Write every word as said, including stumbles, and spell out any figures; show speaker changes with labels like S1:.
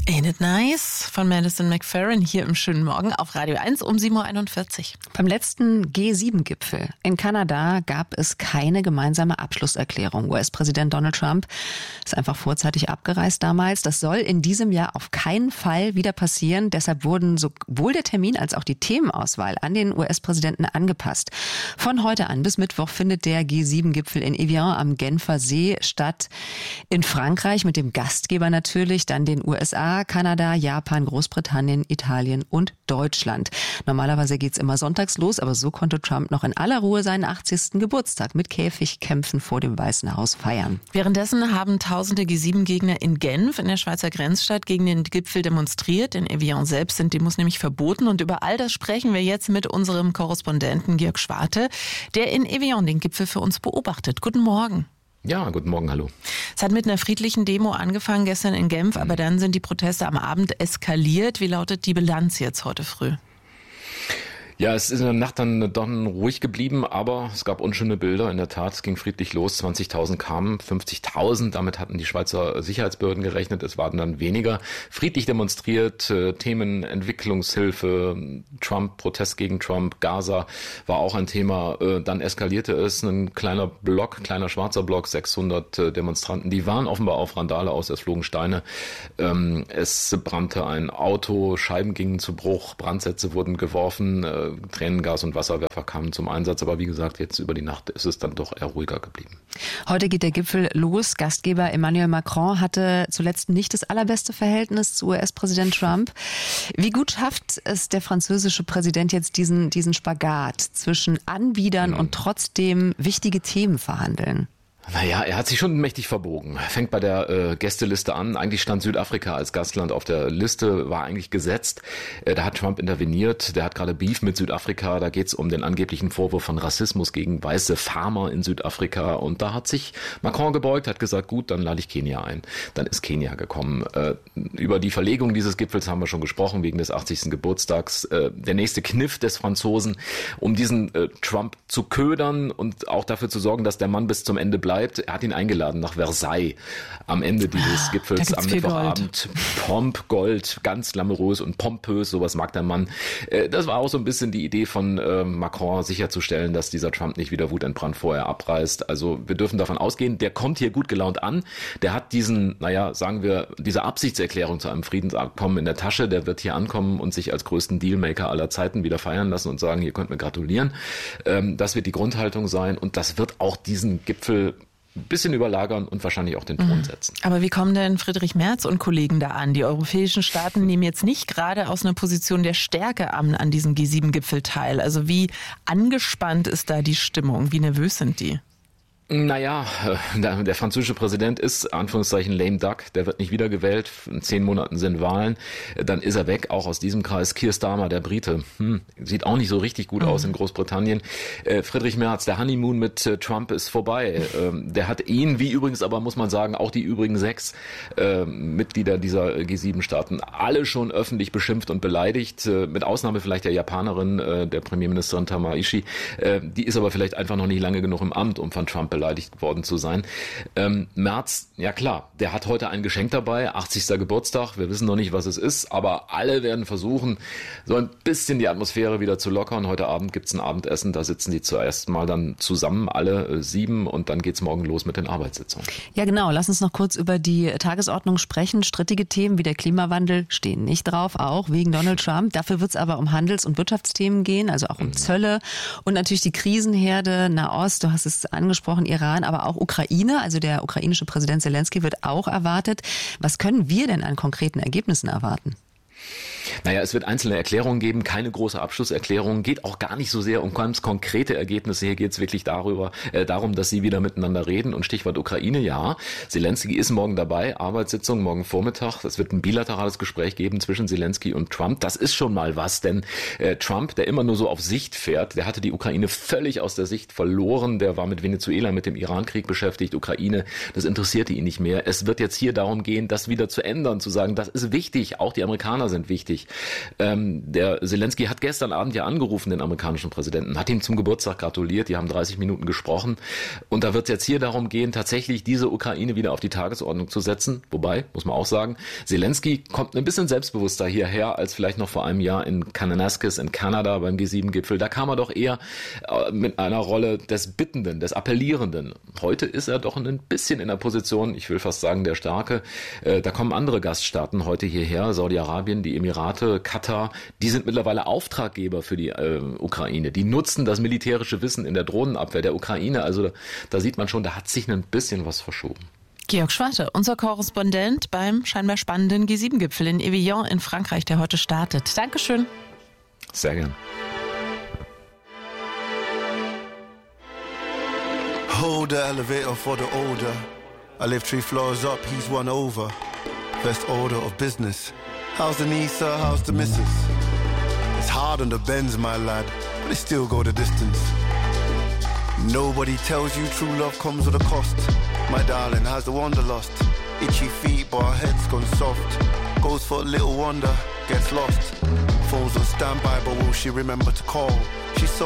S1: Ain't it nice von Madison McFerrin hier im schönen Morgen auf Radio eins um sieben Uhr einundvierzig.
S2: Beim letzten G sieben Gipfel in Kanada gab es keine gemeinsame Abschlusserklärung. U S-Präsident Donald Trump ist einfach vorzeitig abgereist damals. Das soll in diesem Jahr auf keinen Fall wieder passieren. Deshalb wurden sowohl der Termin als auch die Themenauswahl an den U S-Präsidenten angepasst. Von heute an bis Mittwoch findet der G sieben Gipfel in Evian am Genfer See statt. In Frankreich mit dem Gastgeber natürlich, dann den U S A, Kanada, Japan, Großbritannien, Italien und Deutschland. Normalerweise geht's immer sonntags los, aber so konnte Trump noch in aller Ruhe seinen achtzigsten Geburtstag mit Käfigkämpfen vor dem Weißen Haus feiern.
S1: Währenddessen haben tausende G sieben Gegner in Genf in der Schweizer Grenzstadt gegen den Gipfel demonstriert. In Evian selbst sind Demos nämlich verboten und über all das sprechen wir jetzt mit unserem Korrespondenten Georg Schwarte, der in Evian den Gipfel für uns beobachtet. Guten Morgen.
S3: Ja, guten Morgen, hallo.
S1: Es hat mit einer friedlichen Demo angefangen gestern in Genf, aber dann sind die Proteste am Abend eskaliert. Wie lautet die Bilanz jetzt heute früh?
S3: Ja, es ist in der Nacht dann, dann ruhig geblieben, aber es gab unschöne Bilder. In der Tat, es ging friedlich los. zwanzigtausend kamen, fünfzigtausend. Damit hatten die Schweizer Sicherheitsbehörden gerechnet. Es waren dann weniger. Friedlich demonstriert, äh, Themen Entwicklungshilfe, Trump, Protest gegen Trump, Gaza war auch ein Thema. Äh, dann eskalierte es. Ein kleiner Block, kleiner schwarzer Block, sechshundert äh, Demonstranten. Die waren offenbar auf Randale aus. Es flogen Steine. Ähm, es brannte ein Auto, Scheiben gingen zu Bruch, Brandsätze wurden geworfen. Äh, Tränengas und Wasserwerfer kamen zum Einsatz, aber wie gesagt, jetzt über die Nacht ist es dann doch eher ruhiger geblieben.
S2: Heute geht der Gipfel los. Gastgeber Emmanuel Macron hatte zuletzt nicht das allerbeste Verhältnis zu U S-Präsident Trump. Wie gut schafft es der französische Präsident jetzt diesen, diesen Spagat zwischen Anbiedern mhm. und trotzdem wichtige Themen verhandeln?
S3: Naja, er hat sich schon mächtig verbogen. Er fängt bei der äh, Gästeliste an. Eigentlich stand Südafrika als Gastland auf der Liste, war eigentlich gesetzt. Äh, da hat Trump interveniert. Der hat gerade Beef mit Südafrika. Da geht's um den angeblichen Vorwurf von Rassismus gegen weiße Farmer in Südafrika. Und da hat sich Macron gebeugt, hat gesagt, gut, dann lade ich Kenia ein. Dann ist Kenia gekommen. Äh, über die Verlegung dieses Gipfels haben wir schon gesprochen, wegen des achtzigsten Geburtstags. Äh, der nächste Kniff des Franzosen, um diesen äh, Trump zu ködern und auch dafür zu sorgen, dass der Mann bis zum Ende bleibt. Er hat ihn eingeladen nach Versailles am Ende dieses Gipfels am Mittwochabend. Pomp, Gold, ganz glamourös und pompös, sowas mag der Mann. Das war auch so ein bisschen die Idee von Macron, sicherzustellen, dass dieser Trump nicht wieder wutentbrannt vorher abreist. Also wir dürfen davon ausgehen, der kommt hier gut gelaunt an. Der hat diesen, naja, sagen wir, diese Absichtserklärung zu einem Friedensabkommen in der Tasche. Der wird hier ankommen und sich als größten Dealmaker aller Zeiten wieder feiern lassen und sagen, ihr könnt mir gratulieren. Das wird die Grundhaltung sein und das wird auch diesen Gipfel ein bisschen überlagern und wahrscheinlich auch den Ton setzen.
S1: Aber wie kommen denn Friedrich Merz und Kollegen da an? Die europäischen Staaten nehmen jetzt nicht gerade aus einer Position der Stärke an, an diesem G sieben Gipfel teil. Also wie angespannt ist da die Stimmung? Wie nervös sind die?
S3: Naja, der, der französische Präsident ist, Anführungszeichen, lame duck, der wird nicht wiedergewählt, in zehn Monaten sind Wahlen, dann ist er weg, auch aus diesem Kreis. Keir Starmer, der Brite, hm, sieht auch nicht so richtig gut mhm. aus in Großbritannien. Äh, Friedrich Merz, der Honeymoon mit äh, Trump ist vorbei. Ähm, der hat ihn, wie übrigens aber, muss man sagen, auch die übrigen sechs äh, Mitglieder dieser G sieben Staaten, alle schon öffentlich beschimpft und beleidigt, äh, mit Ausnahme vielleicht der Japanerin, äh, der Premierministerin Tamaishi. Äh, die ist aber vielleicht einfach noch nicht lange genug im Amt, um von Trump beleidigt worden zu sein. Ähm, Merz, ja klar, der hat heute ein Geschenk dabei, achtzigster Geburtstag, wir wissen noch nicht, was es ist, aber alle werden versuchen, so ein bisschen die Atmosphäre wieder zu lockern. Heute Abend gibt's ein Abendessen, da sitzen die zuerst mal dann zusammen, alle äh, sieben, und dann geht's morgen los mit den Arbeitssitzungen.
S2: Ja genau, lass uns noch kurz über die Tagesordnung sprechen. Strittige Themen wie der Klimawandel stehen nicht drauf, auch wegen Donald Trump. Dafür wird's aber um Handels- und Wirtschaftsthemen gehen, also auch um mhm. Zölle und natürlich die Krisenherde, Nahost, du hast es angesprochen, Iran, aber auch Ukraine. Also der ukrainische Präsident Zelensky wird auch erwartet. Was können wir denn an konkreten Ergebnissen erwarten?
S3: Naja, es wird einzelne Erklärungen geben, keine große Abschlusserklärung, geht auch gar nicht so sehr um ganz konkrete Ergebnisse. Hier geht es wirklich darüber, äh, darum, dass sie wieder miteinander reden. Und Stichwort Ukraine, ja, Zelensky ist morgen dabei, Arbeitssitzung morgen Vormittag. Es wird ein bilaterales Gespräch geben zwischen Zelensky und Trump. Das ist schon mal was, denn äh, Trump, der immer nur so auf Sicht fährt, der hatte die Ukraine völlig aus der Sicht verloren. Der war mit Venezuela, mit dem Irankrieg beschäftigt. Ukraine, das interessierte ihn nicht mehr. Es wird jetzt hier darum gehen, das wieder zu ändern, zu sagen, das ist wichtig, auch die Amerikaner sind wichtig. Ähm, der Zelensky hat gestern Abend ja angerufen, den amerikanischen Präsidenten, hat ihm zum Geburtstag gratuliert, die haben dreißig Minuten gesprochen. Und da wird es jetzt hier darum gehen, tatsächlich diese Ukraine wieder auf die Tagesordnung zu setzen. Wobei, muss man auch sagen, Zelensky kommt ein bisschen selbstbewusster hierher als vielleicht noch vor einem Jahr in Kananaskis in Kanada beim G sieben Gipfel. Da kam er doch eher mit einer Rolle des Bittenden, des Appellierenden. Heute ist er doch ein bisschen in der Position, ich will fast sagen, der Starke. Da kommen andere Gaststaaten heute hierher, Saudi-Arabien, die Emirate, Katar. Die sind mittlerweile Auftraggeber für die äh, Ukraine. Die nutzen das militärische Wissen in der Drohnenabwehr der Ukraine. Also da sieht man schon, da hat sich ein bisschen was verschoben.
S1: Georg Schwarte, unser Korrespondent beim scheinbar spannenden G sieben Gipfel in Evian in Frankreich, der heute startet. Dankeschön.
S3: Sehr gern.
S4: Hold the elevator for the older. I live three floors up, he's one over. First order of business. How's the niece, sir? How's the missus? It's hard on the Benz, my lad, but it still go the distance. Nobody tells you true love comes with a cost. My darling, has the wonder lost? Itchy feet, but her head's gone soft. Goes for a little wonder, gets lost. Phone's on standby, but will she remember to call?